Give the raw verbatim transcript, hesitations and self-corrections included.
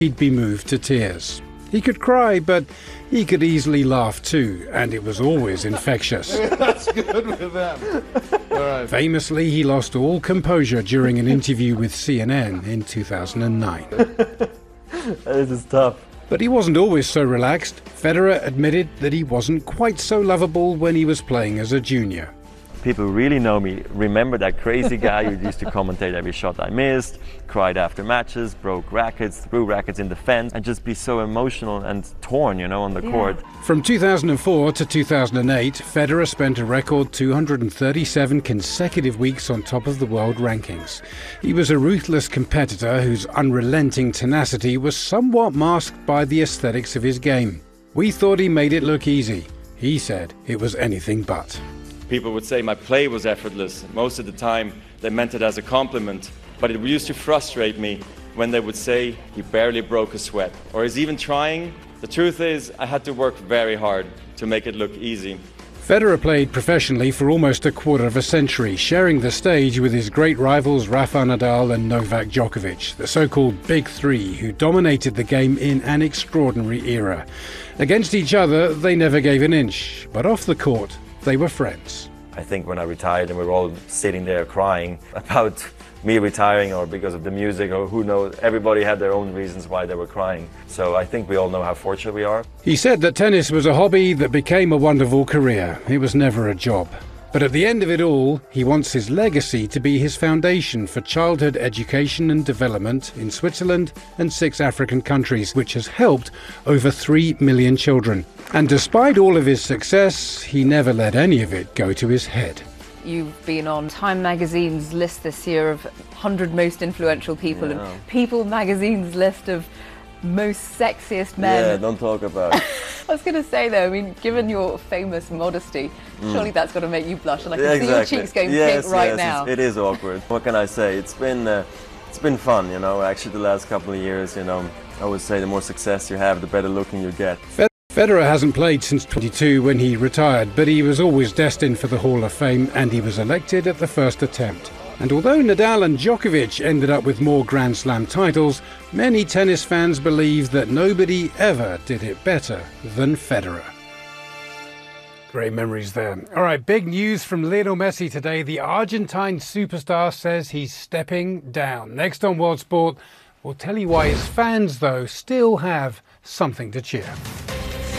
he'd be moved to tears. He could cry, but he could easily laugh too, and it was always infectious. That's good with them. All right. Famously, he lost all composure during an interview with C N N in two thousand nine. This is tough. But he wasn't always so relaxed. Federer admitted that he wasn't quite so lovable when he was playing as a junior. People really know me, remember that crazy guy who used to commentate every shot I missed, cried after matches, broke rackets, threw rackets in the fence, and just be so emotional and torn, you know, on the Yeah. court. From two thousand four to two thousand eight, Federer spent a record two hundred thirty-seven consecutive weeks on top of the world rankings. He was a ruthless competitor whose unrelenting tenacity was somewhat masked by the aesthetics of his game. We thought he made it look easy. He said it was anything but. People would say my play was effortless. Most of the time they meant it as a compliment, but it used to frustrate me when they would say he barely broke a sweat or is even trying. The truth is I had to work very hard to make it look easy. Federer played professionally for almost a quarter of a century, sharing the stage with his great rivals Rafa Nadal and Novak Djokovic, the so-called Big Three, who dominated the game in an extraordinary era. Against each other, they never gave an inch, but off the court, they were friends. I think when I retired and we were all sitting there crying about me retiring or because of the music or who knows, everybody had their own reasons why they were crying. So I think we all know how fortunate we are. He said that tennis was a hobby that became a wonderful career. It was never a job. But at the end of it all, he wants his legacy to be his foundation for childhood education and development in Switzerland and six African countries, which has helped over three million children. And despite all of his success, he never let any of it go to his head. You've been on Time Magazine's list this year of one hundred most influential people, Yeah. and People Magazine's list of most sexiest men. Yeah, don't talk about it. I was going to say though, I mean, given your famous modesty, surely that's got to make you blush, and I can Yeah, see exactly. your cheeks going yes, pink right yes, now. It's, it is awkward. What can I say? It's been, uh, it's been fun, you know, actually the last couple of years, you know. I would say the more success you have, the better looking you get. Federer hasn't played since twenty-two when he retired, but he was always destined for the Hall of Fame, and he was elected at the first attempt. And although Nadal and Djokovic ended up with more Grand Slam titles, many tennis fans believe that nobody ever did it better than Federer. Great memories there. All right, big news from Lionel Messi today. The Argentine superstar says he's stepping down. Next on World Sport, we'll tell you why his fans, though, still have something to cheer.